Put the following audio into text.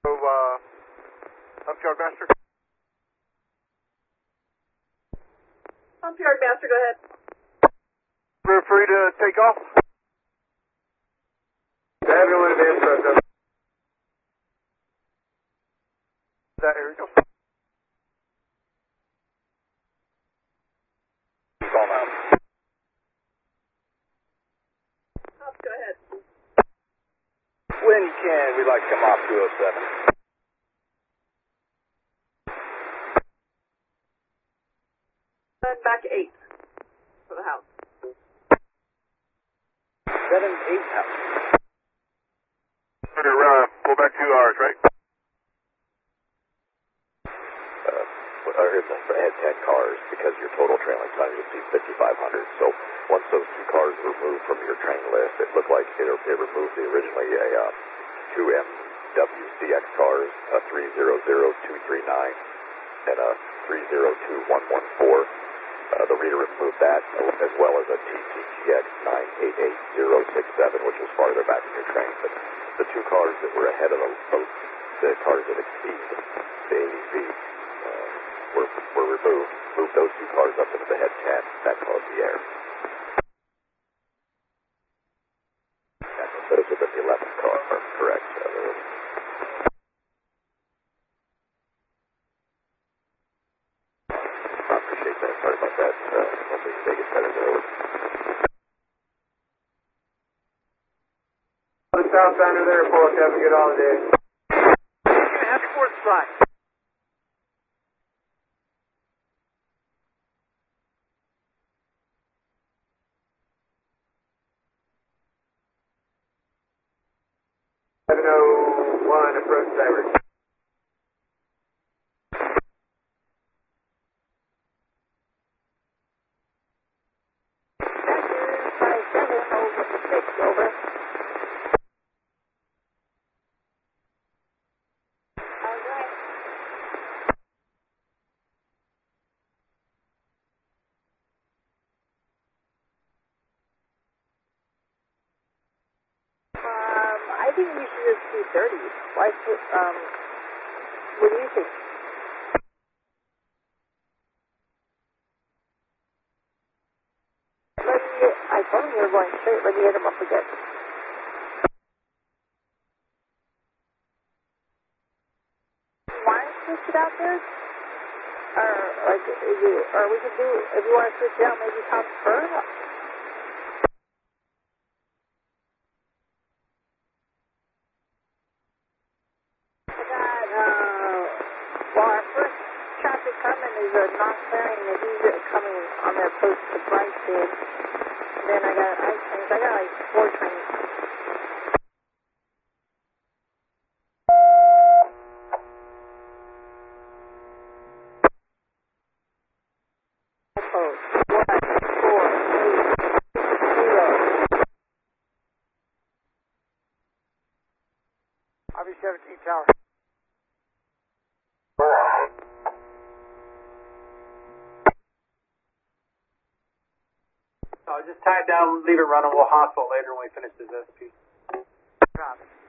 So, Yard Master. Yard Master, go ahead. We're free to take off. Everyone advance process. That area. Go. Call now. Go ahead. When you can, we'd like to come off 207. And back 8 for the house. 7-8 house. Pull back 2 hours, right? I heard that for had 10 cars because your total trailing tonnage exceeds 5,500. So once those 2 cars were removed from your train list, it looked like it removed originally a 2 MWCX cars, a 300239, and a 302114. The reader removed that as well as a TTGX 988067, which was farther back in your train. But the 2 cars that were ahead of the cars that exceed the ADC were removed. Moved those 2 cars up into the head cab. That caused the error. Those are the 11th car, correct. I appreciate that. Sorry about that. Hopefully they get better though. The southbound of the airport, have a good holiday. Happy 4th of July. Approach diverge. Over. I think we should just do 30. Why? What do you think? I told him you were going straight. Let me hit him up again. Want to switch it out there? Or we could do, if you want to switch it out, maybe Tom Spur? Well, our first traffic coming is a non-clearing, and he's coming on their post to Bryson. And then I got ice trains. I got like 4 trains. Post 1, 4, 8, 0. RB-17 Tower. Just tie it down, leave it running. We'll hostel later when we finish this SP. Drop.